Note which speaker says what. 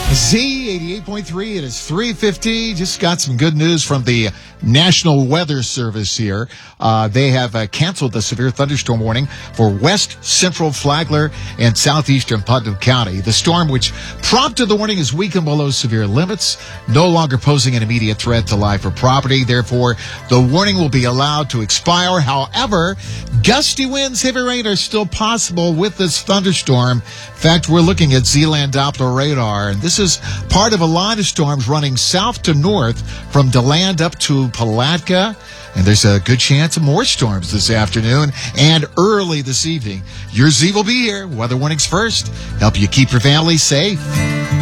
Speaker 1: Z88.3, it is 3:50. Just got some good news from the National Weather Service here. They have canceled the severe thunderstorm warning for west central Flagler and southeastern Putnam County. The storm, which prompted the warning, is weakened below severe limits, no longer posing an immediate threat to life or property. Therefore, the warning will be allowed to expire. However, gusty winds, heavy rain are still possible with this thunderstorm. In fact, we're looking at Zealand Doppler radar, and this is part of a line of storms running south to north from DeLand up to Palatka. And there's a good chance of more storms this afternoon and early this evening. Your Z will be here. Weather warnings first. Help you keep your family safe.